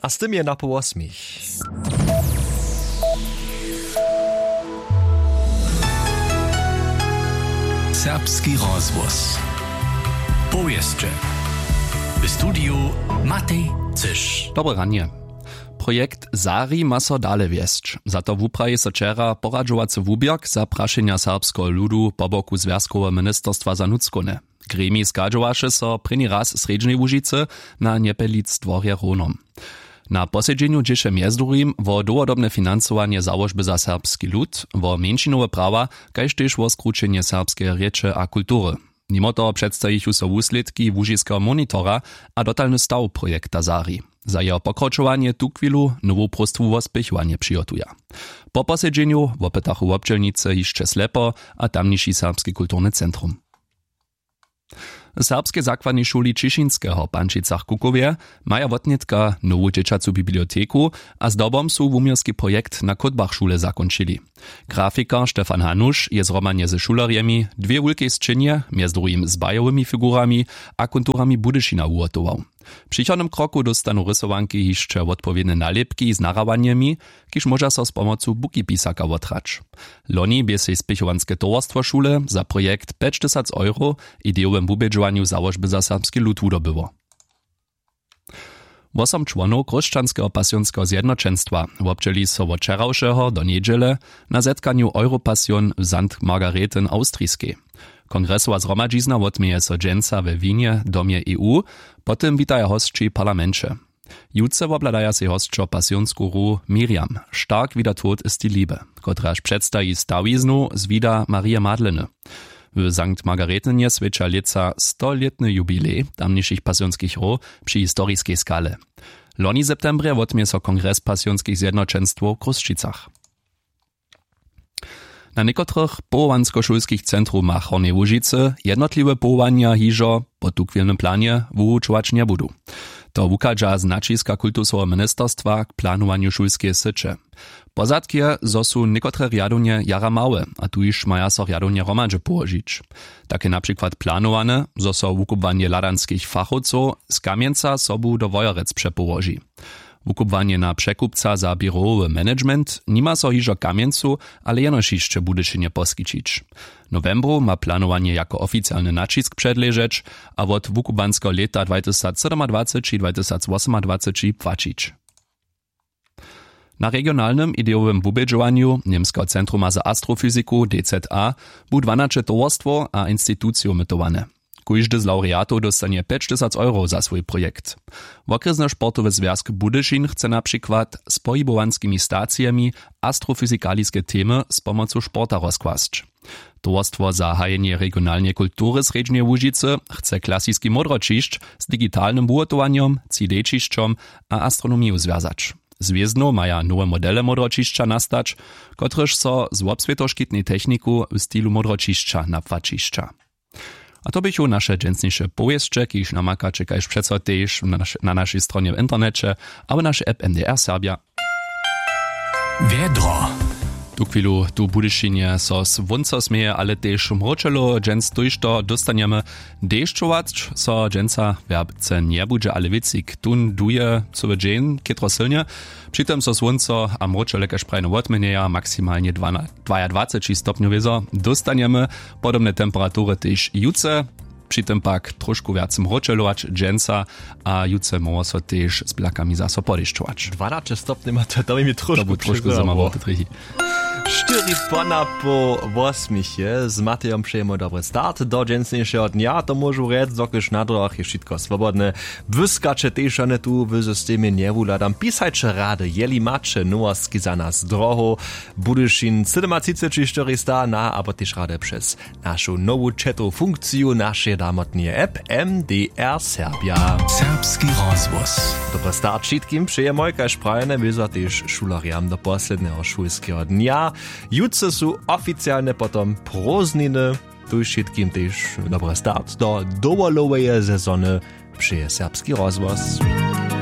a z tym je na po 8. Serbski rozgłos. Powieszcze. W studiu Matej Cysz. Dobre ranie. Projekt Zari ma so dale wiesć. Za to wupraje so wczera poradžovacy wubierk za prašenja serbskiego ludu po boku Związkowe Ministerstwa za nutskone. Gremi skadžovaše so preni raz sredźnej Łužice na Niepelic dworje Ronom. Na posiedzeniu dziesze mjezdurim wo dowodobne finansowanie założby za serbski lud, wo mniejszynowe prawa, kaž tež wo skručenje serbskie rieče a kultury. Mimo toho przedstawichu so wusledki Łužiského monitora a dotalny stav projekta Zari. Za jeho pokročovanie tu chwilu nową prostwu spěchovanie přijotuje. Po posiedzeniu wopytachu občelnice jeszcze slepo a tamniejszy serbski kulturny centrum. Serbskie zakładne szuli Čišinského Pančicach Kukowie maja wotnietka nową dzieciacu biblioteku a z dobom su wumirski projekt na Kotbach szule zakończyli. Grafiker Stefan Hanusz je zromanie ze šulerjemi dwie wielkie sczynie, między drugim z bajowymi figurami a konturami Budyšina ugotował. W przychodnym kroku dostanu rysowanki jeszcze odpowiednie nalepki z narawaniami, kiż może so z pomocą buki pisaka otrać. Loni bie się spichowanskie towarstwo szule za projekt 5000 € ideowym wubedżowaniu założby za serbski lud wydobyło. 8 członów Chrześcijanskiego Pasjonskiego Zjednoczeństwa wobczeli so od wczorajszego do niedziele na zetkaniu Europasjon w St. Margareten Austrijskiej. Kongresowa zgromadzizna odmieje so dżęca we Winie, domie EU, potem witaja hostči parlamencie. Jutce wobladaja się hostčo pasjonsku ru Miriam, stark wie der Tod ist die Liebe, kotraż przedstawi stawiznu z vida Maria Madleny. W St. Margaretenie swecza leca 100-letny jubilej tamniejszych pasjonskich ro przy historijskiej skale. Loni septembre odmie so Kongres Pasjonskich Zjednoczeństwo w Kruščicach. Na niekotrych połowansko-szulskich centrumach Hornej Łužice jednotliwe połowania hižo po tukwielnym planie wuučować nie budu. To wukadża značiska kultusowego ministerstwa k planowaniu szulskie sycze. Pozadkie zosu niekotre riadonie jara małe, a tu iż maja so riadonie romadże położyć. Takie na przykład planowane, zo so wukupwanie ladanskich fachowców z Kamieńca sobu do Wojorec przepołoży. Wukupwanie na przekupca za biurowy management nima so hižo Kamieńcu, ale jenoż jeszcze Budyšinie poskičić. Novembru ma planowanie jako oficjalny nacisk przedleżeć, a od wukubanskiego leta 2027 i 2028 płacić. Na regionalnym ideowym wubedżowaniu Niemskiego Centruma za Astrofizyku DZA bu 12 towarstwo a instytucje mytowane. Każdy z laureatów dostanie 5000 € za swój projekt. Okresny sportowy związek Budyšin chce na przykład z pojibowanskimi stacjami astrofizykaliskie temy z pomocą sporta rozkłast. Towarstwo za hajenie regionalnej kultury Sredźnej Łužice chce klasyjski modročišć z digitalnym budowaniem, CD-čišćom a astronomią związać. Zwiezdno maja nowe modele modročišća nastać, kotreż so z obswietoškitnej techniku w stylu modročišća na płačišća. A to bychu nasze dżęsniejsze powieszcze, kiż namakacie kaž przeco też na naszej stronie w internecie, a w naszej app MDR Serbia. Wiedro. Tu chwilu tu Budyšinie so z wunco smieje, ale też mročelo dżęs dojšto dostaniemy deszczować, so dżęca werbce nie budże, ale wicik tun duje co dżeń, kietro silnie. Přitom so z wunco a mročele kaž prajno odmenieja maksymalnie 22 stopniów wiezo dostaniemy podobne temperatury też jutce. Přitom pak trošku viac mročelować dżęca, a jutce może so też z blakami zaso podeszczować. 12 stopni ma to mi trošku zamało to trihi. 4 pona po 8 z Matejom przejemy dobry start do dżęsniejszego dnia, to może rec, dokiż na drogach jest wszystko swobodne. Wyskacze też one tu w systemie nie wuladam. Pisajcie rady, jeli macie nowości za nas drogo. Budyšin 37 na, aber też rady przez naszą nową czatu funkcję naszej damotnie app MDR Serbia. Serbski rozgłos. Dobry start wszystkim przejemy, kaž prajene, wyza też szulariam do poslednego szulskiego dnia. Jutce su oficjalne potom prózdniny, tu wszystkim też dobry start do dowolowej sezony przy serbski rozgłos.